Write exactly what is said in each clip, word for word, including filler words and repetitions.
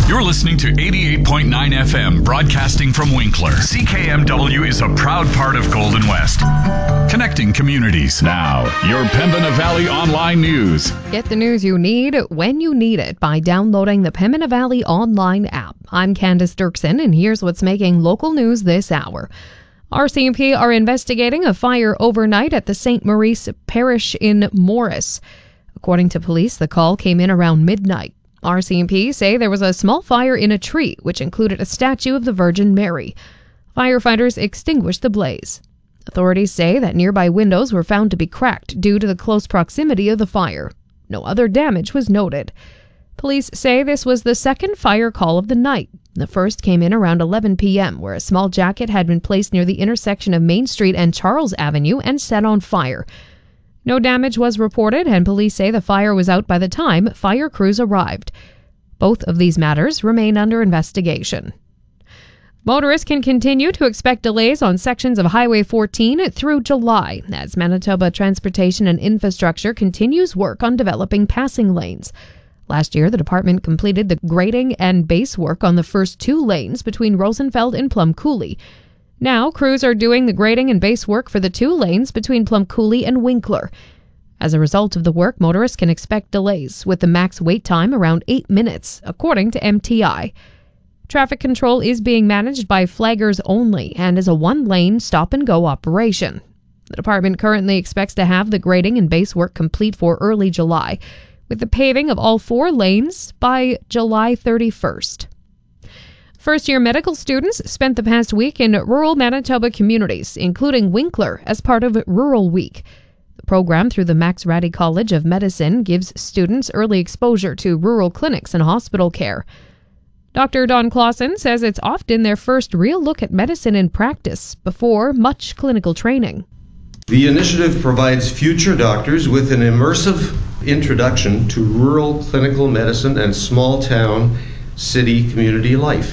You're listening to eighty-eight point nine F M, broadcasting from Winkler. C K M W is a proud part of Golden West, connecting communities. Now, your Pembina Valley Online News. Get the news you need when you need it by downloading the Pembina Valley Online app. I'm Candace Dirksen, and here's what's making local news this hour. R C M P are investigating a fire overnight at the Saint Maurice Parish in Morris. According to police, the call came in around midnight. R C M P say there was a small fire in a tree, which included a statue of the Virgin Mary. Firefighters extinguished the blaze. Authorities say that nearby windows were found to be cracked due to the close proximity of the fire. No other damage was noted. Police say this was the second fire call of the night. The first came in around eleven p.m., where a small jacket had been placed near the intersection of Main Street and Charles Avenue and set on fire. No damage was reported, and police say the fire was out by the time fire crews arrived. Both of these matters remain under investigation. Motorists can continue to expect delays on sections of Highway fourteen through July, as Manitoba Transportation and Infrastructure continues work on developing passing lanes. Last year, the department completed the grading and base work on the first two lanes between Rosenfeld and Plum Coulee. Now, crews are doing the grading and base work for the two lanes between Plum Coulee and Winkler. As a result of the work, motorists can expect delays, with the max wait time around eight minutes, according to M T I. Traffic control is being managed by flaggers only and is a one-lane stop-and-go operation. The department currently expects to have the grading and base work complete for early July, with the paving of all four lanes by July thirty-first. First-year medical students spent the past week in rural Manitoba communities, including Winkler, as part of Rural Week. The program through the Max Ratty College of Medicine gives students early exposure to rural clinics and hospital care. Doctor Don Clausen says it's often their first real look at medicine in practice before much clinical training. The initiative provides future doctors with an immersive introduction to rural clinical medicine and small-town city community life.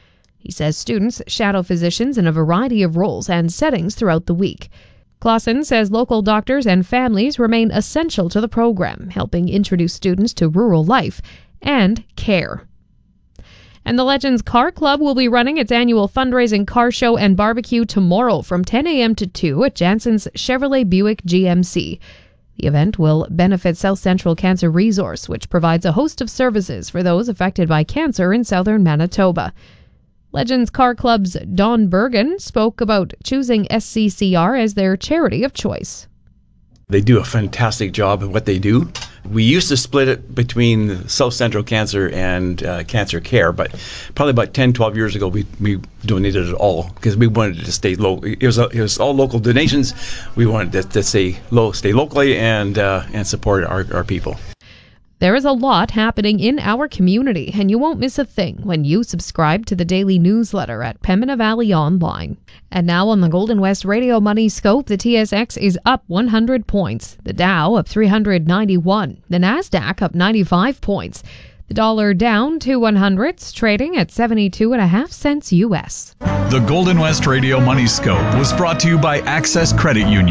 He says students shadow physicians in a variety of roles and settings throughout the week. Clausen says local doctors and families remain essential to the program, helping introduce students to rural life and care. And the Legends Car Club will be running its annual fundraising car show and barbecue tomorrow from ten a.m. to two at Jansen's Chevrolet Buick G M C. The event will benefit South Central Cancer Resource, which provides a host of services for those affected by cancer in southern Manitoba. Legends Car Club's Don Bergen spoke about choosing S C C R as their charity of choice. They do a fantastic job of what they do. We used to split it between South Central Cancer and uh, Cancer Care, but probably about ten, twelve years ago, we, we donated it all because we wanted it to stay low. It was, it was all local donations. We wanted it to stay low, stay locally and uh, and support our, our people. There is a lot happening in our community, and you won't miss a thing when you subscribe to the daily newsletter at Pembina Valley Online. And now on the Golden West Radio Money Scope, the T S X is up one hundred points, the Dow up three hundred ninety-one, the Nasdaq up ninety-five points, the dollar down two one hundredths, trading at seventy-two and a half cents U S. The Golden West Radio Money Scope was brought to you by Access Credit Union.